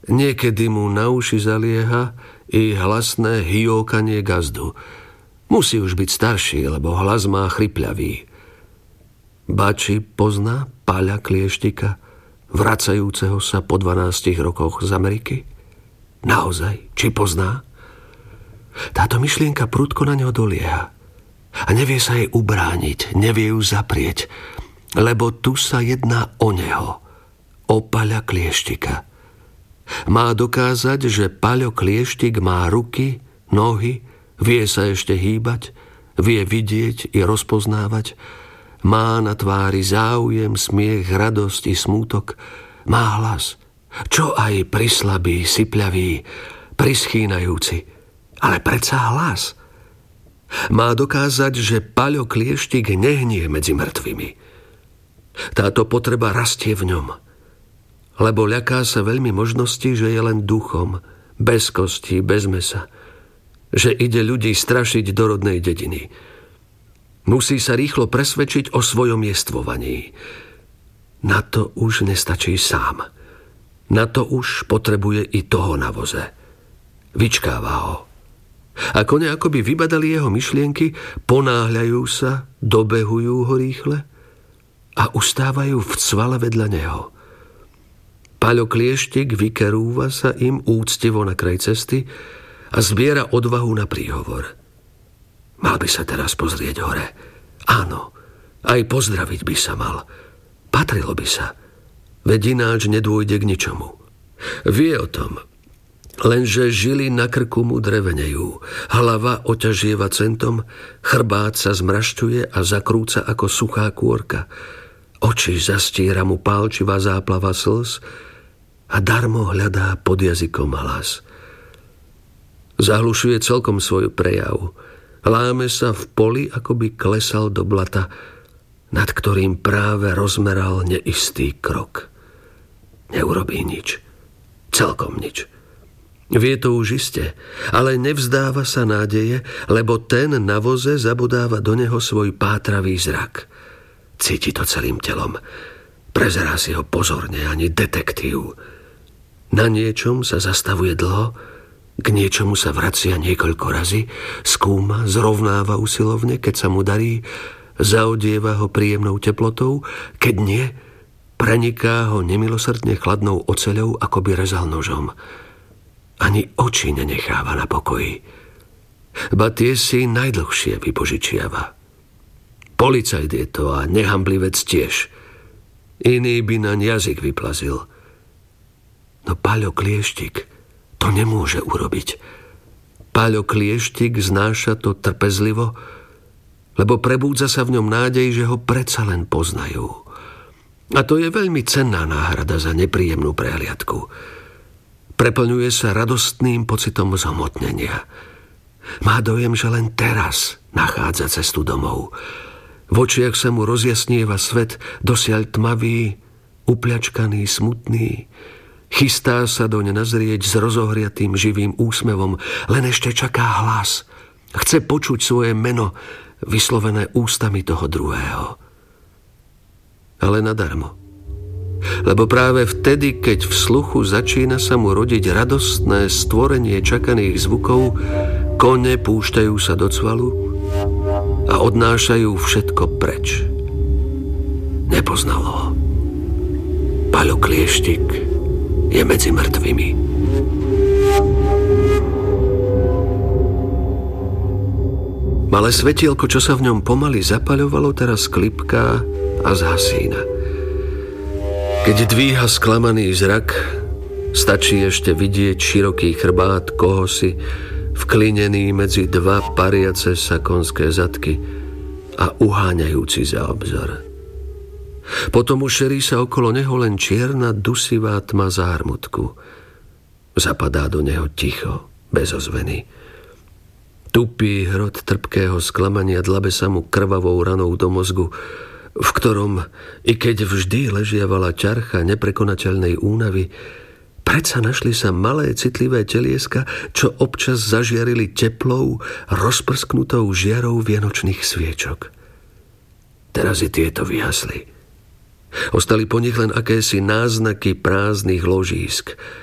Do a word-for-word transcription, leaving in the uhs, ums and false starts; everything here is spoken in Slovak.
Niekedy mu na uši zalieha i hlasné hyjókanie gazdu. Musí už byť starší, lebo hlas má chrypľavý. Bači pozná Paľa Klieštika, vracajúceho sa po dvanástich rokoch z Ameriky? Naozaj? Či pozná? Táto myšlienka prudko na ňo dolieha. A nevie sa jej ubrániť, nevie ju zaprieť, lebo tu sa jedná o neho, o Paľa Klieštika. Má dokázať, že Paľo Klieštik má ruky, nohy, vie sa ešte hýbať, vie vidieť i rozpoznávať, má na tvári záujem, smiech, radosť i smútok, má hlas, čo aj prislabý, sypľavý, prischýnajúci, ale predsa hlas. Má dokázať, že Paľo Klieštik nehnie medzi mŕtvými. Táto potreba rastie v ňom, lebo ľaká sa veľmi možnosti, že je len duchom, bez kostí, bez mesa, že ide ľudí strašiť do rodnej dediny. Musí sa rýchlo presvedčiť o svojom jestvovaní. Na to už nestačí sám. Na to už potrebuje i toho na voze. Vyčkáva ho. A kone akoby vybadali jeho myšlienky, ponáhľajú sa, dobehujú ho rýchle a ustávajú v cvale vedľa neho. Paľo Klieštik vykerúva sa im úctivo na kraj cesty a zbiera odvahu na príhovor. Mal by sa teraz pozrieť hore. Áno, aj pozdraviť by sa mal. Patrilo by sa. Veď ináč nedôjde k ničomu. Vie o tom, lenže žily na krku mu drevenejú. Hlava oťažieva centom, chrbát sa zmrašťuje a zakrúca ako suchá kôrka. Oči zastíra mu pálčivá záplava slz a darmo hľadá pod jazykom hlas. Zahlušuje celkom svoj prejav. Láme sa v poli, ako by klesal do blata, nad ktorým práve rozmeral neistý krok. Neurobí nič. Celkom nič. Vie to už iste, ale nevzdáva sa nádeje, lebo ten na voze zabodáva do neho svoj pátravý zrak. Cíti to celým telom. Prezerá si ho pozorne, ani detektív. Na niečom sa zastavuje dlho, k niečomu sa vracia niekoľko razy, skúma, zrovnáva usilovne, keď sa mu darí, zaodieva ho príjemnou teplotou, keď nie, preniká ho nemilosrdne chladnou oceľou, ako by rezal nožom. Ani oči nenecháva na pokoji. Ba tie si najdlhšie vypožičiava. Policajt je to a nehamblivec tiež. Iný by naň jazyk vyplazil. No Paľo Klieštik to nemôže urobiť. Paľo Klieštik znáša to trpezlivo, lebo prebúdza sa v ňom nádej, že ho predsa len poznajú. A to je veľmi cenná náhrada za nepríjemnú prehliadku. Preplňuje sa radostným pocitom zhmotnenia. Má dojem, že len teraz nachádza cestu domov. V očiach sa mu rozjasnieva svet, dosiaľ tmavý, upľačkaný, smutný. Chystá sa doň nazrieť s rozohriatým živým úsmevom, len ešte čaká hlas. Chce počuť svoje meno, vyslovené ústami toho druhého. Ale nadarmo. Lebo práve vtedy, keď v sluchu začína sa mu rodiť radostné stvorenie čakaných zvukov, kone púšťajú sa do cvalu a odnášajú všetko preč. Nepoznalo ho. Paľo Klieštik je medzi mŕtvými. Malé svetielko, čo sa v ňom pomaly zapaľovalo, teraz klipká a zhasína. Keď dvíha sklamaný zrak, stačí ešte vidieť široký chrbát kohosi, vklinený medzi dva pariace sa konské zadky a uháňajúci za obzor. Potom ušerí sa okolo neho len čierna, dusivá tma zármutku. Zapadá do neho ticho, bez ozveny. Tupý hrot trpkého sklamania dlabe sa mu krvavou ranou do mozgu, v ktorom, i keď vždy ležiavala ťarcha neprekonateľnej únavy, predsa našli sa malé citlivé telieska, čo občas zažiarili teplou, rozprsknutou žiarou vianočných sviečok. Teraz i tieto vyhasli. Ostali po nich len akési náznaky prázdnych ložísk.